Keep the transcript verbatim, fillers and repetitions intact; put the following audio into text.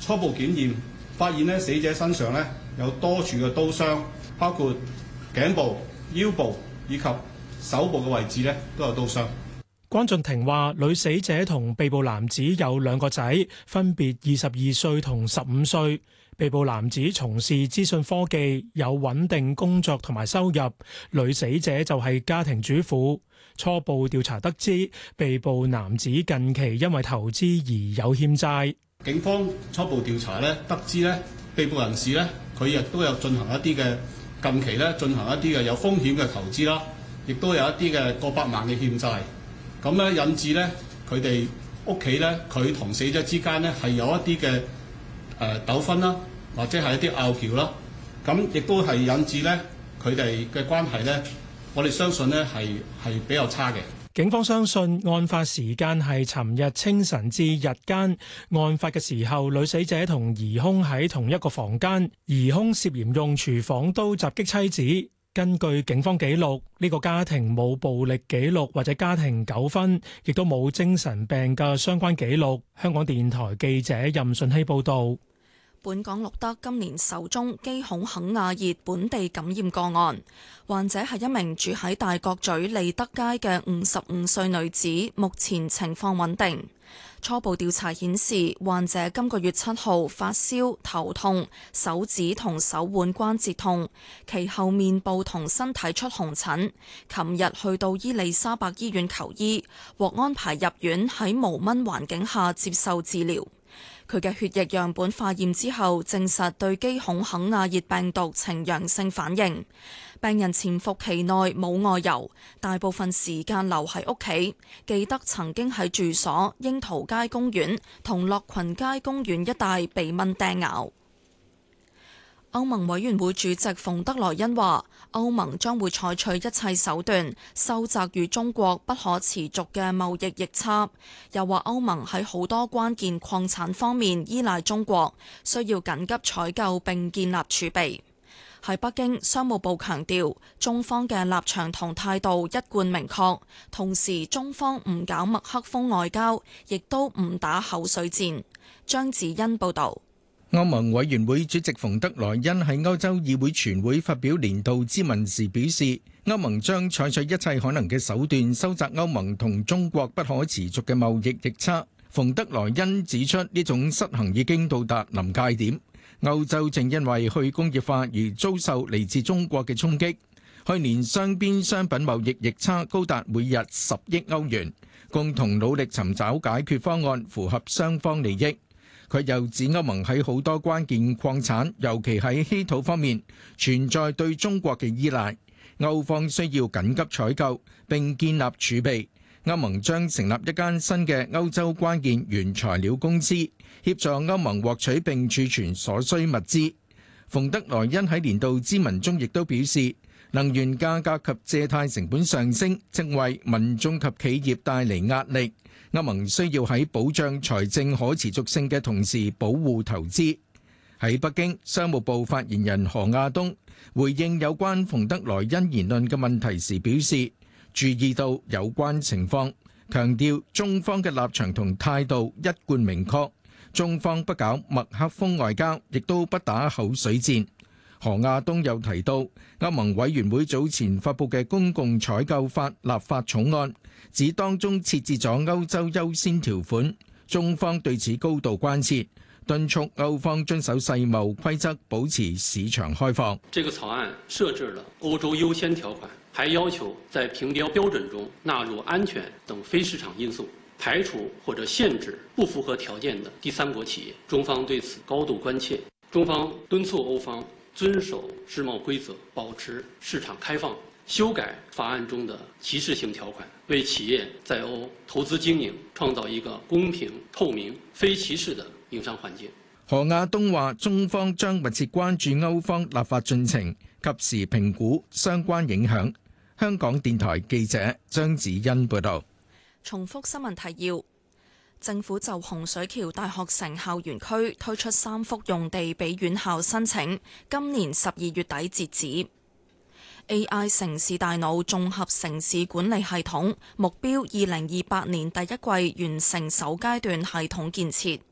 初步檢驗發現咧，死者身上咧有多處嘅刀傷，包括頸部、腰部以及手部嘅位置咧都有刀傷。 關俊廷話：女死者同被捕男子有兩個仔，分別二十二歲同十五歲。被捕男子從事資訊科技，有穩定工作同埋收入；女死者就係家庭主婦。初步調查得知，被捕男子近期因為投資而有欠債。 警方初步調查咧，得知咧被捕人士咧，佢亦都有進行一啲嘅近期咧進行一啲嘅有風險嘅投資啦，亦都有一啲嘅過百萬嘅欠債。咁咧引致咧佢哋屋企咧，佢同死者之間咧係有一啲嘅誒糾紛啦，或者係一啲拗撬啦。咁亦都係引致咧佢哋嘅關係咧，我哋相信咧係係比較差嘅。 警方相信案發時間係尋日清晨至日間，案發嘅時候，女死者同疑兇喺同一個房間，疑兇涉嫌用廚房刀襲擊妻子。根據警方記錄，呢個家庭冇暴力記錄或者家庭糾紛，亦都冇精神病嘅相關記錄。香港電台記者任順希報導。 本港錄得今年首宗基孔肯亞熱本地感染個案，患者係一名住喺大角咀利德街嘅五十五歲女子，目前情況穩定。初步調查顯示，患者今個月七號發燒、頭痛、手指同手腕關節痛，其後面部同身體出紅疹。琴日去到伊利沙伯醫院求醫，獲安排入院喺無蚊環境下接受治療。佢嘅血液樣本化驗之後，證實對基孔肯亞熱病毒呈陽性反應。病人潛伏期內冇外遊，大部分時間留喺屋企。記得曾經喺住所、櫻桃街公園同樂群街公園一帶被蚊叮咬。歐盟委員會主席馮德萊恩話，歐盟將會採取一切手段收窄與中國不可持續嘅貿易逆差。又話歐盟喺好多關鍵礦產方面依賴中國，需要緊急採購並建立儲備。喺北京，商務部強調中方嘅立場同態度一貫明確，同時中方唔搞麥克風外交，亦都唔打口水戰。張子欣報導。 歐盟委員會主席馮德萊恩喺歐洲議會全會發表年度咨文時表示，歐盟將採取一切可能嘅手段收窄歐盟同中國不可持續嘅貿易逆差。馮德萊恩指出，呢種失衡已經到達臨界點。歐洲正因為去工業化而遭受嚟自中國嘅衝擊。去年雙邊商品貿易逆差高達每日十億歐元，共同努力尋找解決方案，符合雙方利益。佢又指歐盟喺好多關鍵礦產，尤其喺稀土方面，存在對中國嘅依賴。歐方需要緊急採購並建立儲備。歐盟將成立一間新嘅歐洲關鍵原材料公司，協助歐盟獲取並儲存所需物資。馮德萊恩喺年度咨文中亦都表示，能源價格及借貸成本上升，正為民眾及企業帶嚟壓力。歐盟需要喺保障財政可持續性嘅同時保護投資。喺北京，商務部發言人何亞東回應有關馮德萊恩言論嘅問題時表示，注意到有關情況，強調中方嘅立場同態度一貫明確，中方不搞麥克風外交，亦都不打口水戰。何亞東又提到，歐盟委員會早前發布嘅公共採購法立法草案，指當中設置咗歐洲優先條款，中方對此高度關切，敦促歐方遵守世貿規則，保持市場開放。 這個草案設置了歐洲優先條款，還要求在評標標準中納入安全等非市場因素，排除或者限制不符合條件的第三國企業。中方對此高度關切，中方敦促歐方遵守世貿規則，保持市場開放，修改法案中的歧視性條款，為企業在歐投資經營創造一個公平、透明、非歧視的營商環境。 何亞東話，中方將密切關注歐方立法進程，及時評估相關影響。香港電台記者張子欣報道。 重複新聞提要。政府就洪水橋大學城校園區推出三幅用地俾院校申請，今年十二月底截止。A I 城市大腦綜合城市管理系統目標二零二八年第一季完成首階段系統建設。